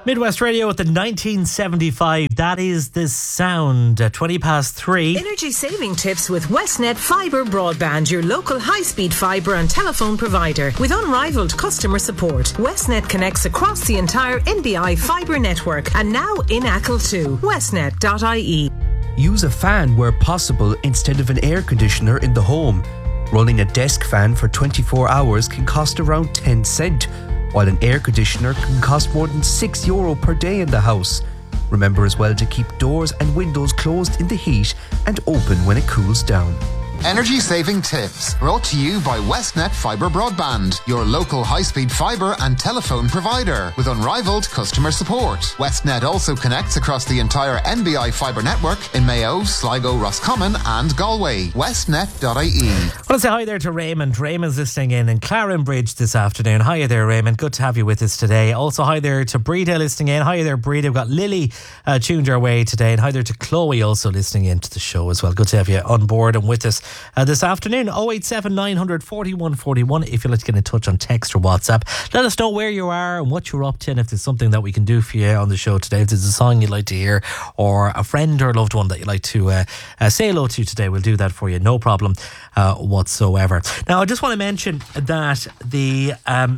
Midwest Radio at the 1975. That is the sound. 20 past 3. Energy saving tips with Westnet Fibre Broadband, your local high-speed fibre and telephone provider. With unrivaled customer support, Westnet connects across the entire NBI fibre network and now in Achill too. Westnet.ie. Use a fan where possible instead of an air conditioner in the home. Running a desk fan for 24 hours can cost around 10 cents, while an air conditioner can cost more than €6 per day in the house. Remember as well to keep doors and windows closed in the heat and open when it cools down. Energy saving tips brought to you by Westnet Fibre Broadband, your local high-speed fibre and telephone provider with unrivaled customer support. Westnet also connects across the entire NBI fibre network in Mayo, Sligo, Roscommon and Galway. Westnet.ie. I want to say hi there to Raymond. Raymond's listening in Clarenbridge this afternoon. Hi there, Raymond. Good to have you with us today. Also hi there to Breda listening in. Hi there, Breda. We've got Lily tuned our way today. And hi there to Chloe also listening in to the show as well. Good to have you on board and with us this afternoon. 087 900 41 41 if you'd like to get in touch on text or WhatsApp. Let us know where you are and what you're up to, and if there's something that we can do for you on the show today. If there's a song you'd like to hear or a friend or loved one that you'd like to say hello to today, we'll do that for you, no problem whatsoever. Now I just want to mention that the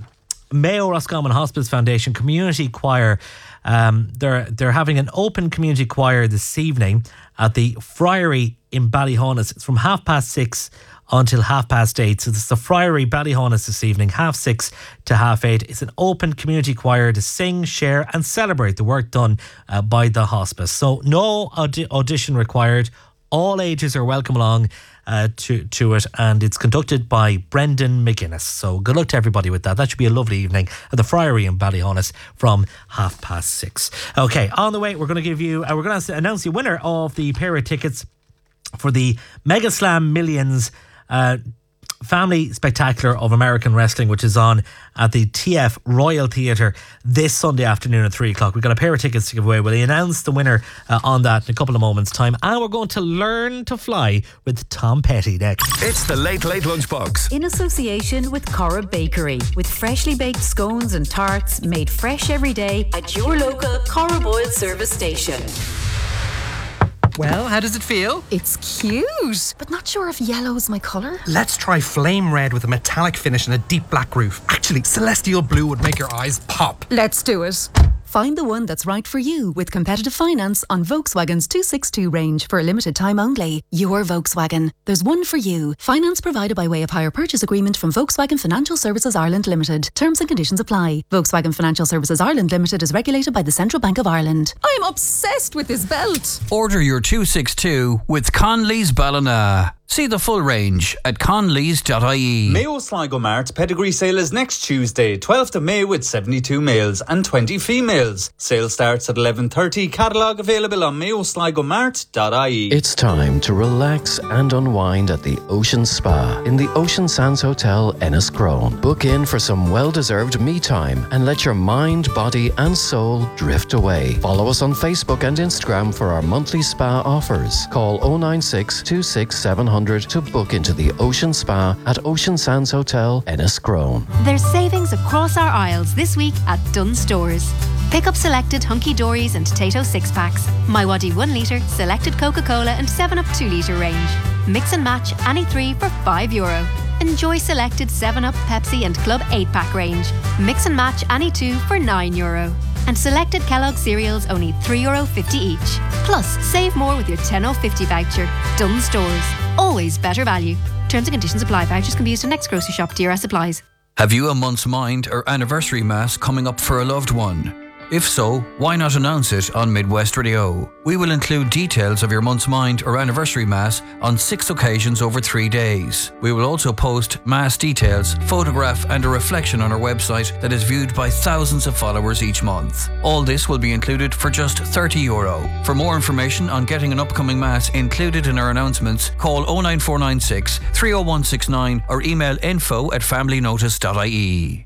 Mayo Roscommon Hospice Foundation Community Choir, they're having an open community choir this evening at the Friary in Ballyhonus. It's from 6:30 until 8:30. So this is the Friary Ballyhonus this evening, 6:30 to 8:30. It's an open community choir to sing, share and celebrate the work done by the hospice. So no audition required. All ages are welcome along to it, and it's conducted by Brendan McGuinness. So good luck to everybody with that. That should be a lovely evening at the Friary in Ballyhonus from 6:30. Okay, on the way we're going to give you we're going to announce the winner of the pair of tickets for the Mega Slam Millions Family Spectacular of American Wrestling, which is on at the TF Royal Theatre this Sunday afternoon at 3 o'clock. We've got a pair of tickets to give away. We'll announce the winner on that in a couple of moments' time. And we're going to learn to fly with Tom Petty next. It's the Late Late Lunchbox. In association with Cora Bakery, with freshly baked scones and tarts made fresh every day at your local Cora Boyle service station. Well, how does it feel? It's cute, but not sure if yellow's my colour. Let's try flame red with a metallic finish and a deep black roof. Actually, celestial blue would make your eyes pop. Let's do it. Find the one that's right for you with competitive finance on Volkswagen's 262 range for a limited time only. Your Volkswagen. There's one for you. Finance provided by way of hire purchase agreement from Volkswagen Financial Services Ireland Limited. Terms and conditions apply. Volkswagen Financial Services Ireland Limited is regulated by the Central Bank of Ireland. I'm obsessed with this belt. Order your 262 with Conley's Ballina. See the full range at conleys.ie. Mayo Sligo Mart Pedigree Sale is next Tuesday, 12th of May, with 72 males and 20 females. Sale starts at 11:30. Catalogue available on mayosligomart.ie. It's time to relax and unwind at the Ocean Spa in the Ocean Sands Hotel, Enniscrone. Book in for some well-deserved me time and let your mind, body and soul drift away. Follow us on Facebook and Instagram for our monthly spa offers. Call 096 26 700 to book into the Ocean Spa at Ocean Sands Hotel, Enniscrone. There's savings across our aisles this week at Dunnes Stores. Pick up selected Hunky Dories and Tato 6-packs, My Waddy 1 litre, selected Coca-Cola and 7-Up 2 litre range. Mix and match any 3 for €5. Enjoy selected 7-Up, Pepsi and Club 8-pack range. Mix and match any 2 for €9. And selected Kellogg's cereals only €3.50 each. Plus, save more with your 10.50 voucher. Dunnes Stores. Always better value. Terms and conditions apply. Vouchers can be used in next grocery shop. DRS applies. Have you a month's mind or anniversary mass coming up for a loved one? If so, why not announce it on Midwest Radio? We will include details of your month's mind or anniversary mass on 6 occasions over 3 days. We will also post mass details, photograph and a reflection on our website that is viewed by thousands of followers each month. All this will be included for just €30. For more information on getting an upcoming mass included in our announcements, call 09496 30169 or email info@familynotice.ie.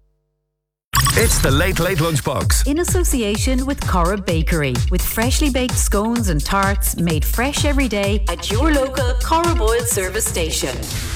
It's the Late Late Lunchbox. In association with Cora Bakery, with freshly baked scones and tarts made fresh every day at your local Cora Boyle service station.